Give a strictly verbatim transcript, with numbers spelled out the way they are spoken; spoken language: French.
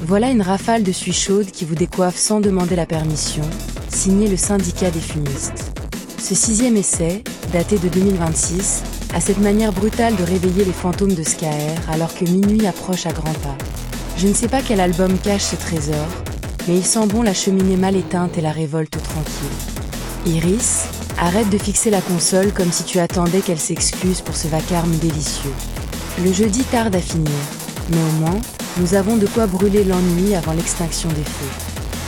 Voilà une rafale de suie chaude qui vous décoiffe sans demander la permission, signé le syndicat des fumistes. Ce sixième essai, daté de deux mille vingt-six, a cette manière brutale de réveiller les fantômes de Skaer alors que minuit approche à grands pas. Je ne sais pas quel album cache ce trésor, mais il sent bon la cheminée mal éteinte et la révolte tranquille. Iris, arrête de fixer la console comme si tu attendais qu'elle s'excuse pour ce vacarme délicieux. Le jeudi tarde à finir, mais au moins, nous avons de quoi brûler l'ennui avant l'extinction des feux.